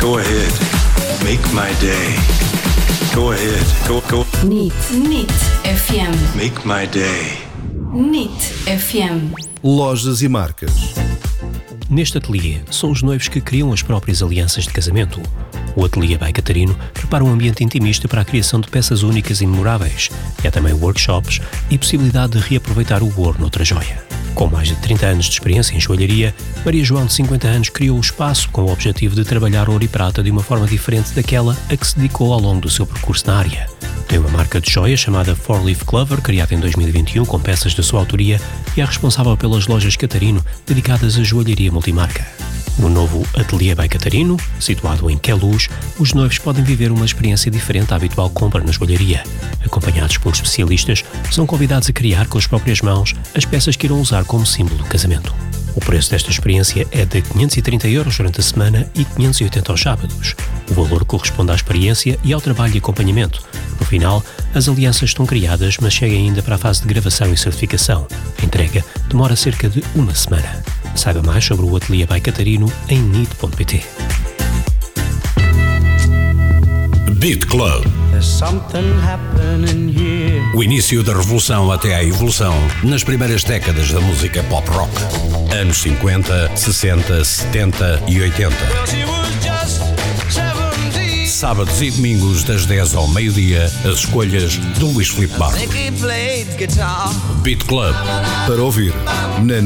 Go ahead. Make my day. Go ahead. Go. NIT FM. Make my day. NIT FM. Lojas e marcas. Neste ateliê, são os noivos que criam as próprias alianças de casamento. O Ateliê by Catarino prepara um ambiente intimista para a criação de peças únicas e memoráveis. E há também workshops e possibilidade de reaproveitar o ouro noutra joia. Com mais de 30 anos de experiência em joalharia, Maria João, de 50 anos, criou o espaço com o objetivo de trabalhar ouro e prata de uma forma diferente daquela a que se dedicou ao longo do seu percurso na área. Tem uma marca de joia chamada Four Leaf Clover, criada em 2021 com peças da sua autoria, e é responsável pelas lojas Catarino, dedicadas à joalharia multimarca. No novo Ateliê by Catarino, situado em Queluz, os noivos podem viver uma experiência diferente da habitual compra na joalharia. Acompanhados por especialistas, são convidados a criar com as próprias mãos as peças que irão usar como símbolo do casamento. O preço desta experiência é de 530 € durante a semana e 580 aos sábados. O valor corresponde à experiência e ao trabalho de acompanhamento. No final, as alianças estão criadas, mas chegam ainda para a fase de gravação e certificação. A entrega demora cerca de uma semana. Saiba mais sobre o Ateliê by Catarino em nit.pt. Beat Club. O início da revolução até à evolução nas primeiras décadas da música pop rock. Anos 50, 60, 70 e 80. Sábados e domingos das 10 ao meio-dia, as escolhas de Luís Filipe Barros. Beat Club. Para ouvir na